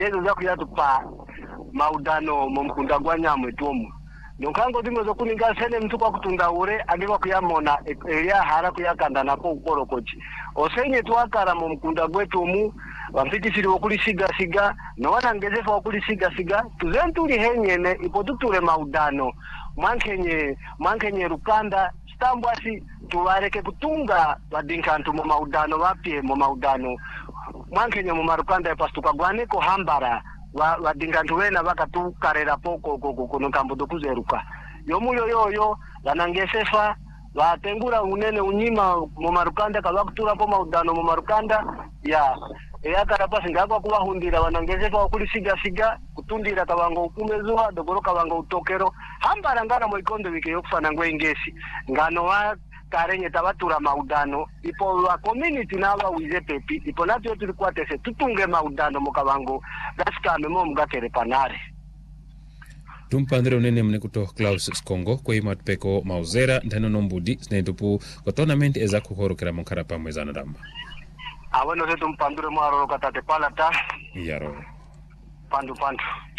yezo za kuyatupa maudano mumkunda gwa nyamwe tomu nonkango dimwe zo kuninga sene mtu kwa kutunda ure agirwa kuyamona ya hara kuyakanda nako ukorokochi osenye twakara mumkunda gwetu mu bamfikisiri okulisiga siga no wanangezefa okulisiga siga tuzentuli henyene ipotutule maudano mwankenye rukanda stambwasi tuwareke kutunga badinkantu mu maudano bapye mu maudano mwankenye mu marukanda epastuka gwaneko hambara wadingantu wena bakatukarera poko kuno kambudo kuzeruka yomuyo yoyo lanangesefa watengura unene unyima mu marukanda kabakutura po maudano mu marukanda ya karapasi ngakwa kubahundira wanangezefa okulisiga kutundira kabango ukumezuha dogoro kabango utokero hambara ngana mu ikondo wike yokufana ngwengesi ngano wa karenye tabatura maudano ipo wa community naba wize pepi ipo natyo tulikuwa tese tutunge maudano mukabango gasikame mo mugakere panare tumpandre unene mne kuto Klaus Skongo kwa imatpeko mauzera ndano nombudi snentupu ko tournament eza kuhorokera munkara pamwe zanadamba awano se tumpandure mo aroro katate palata yaro pandu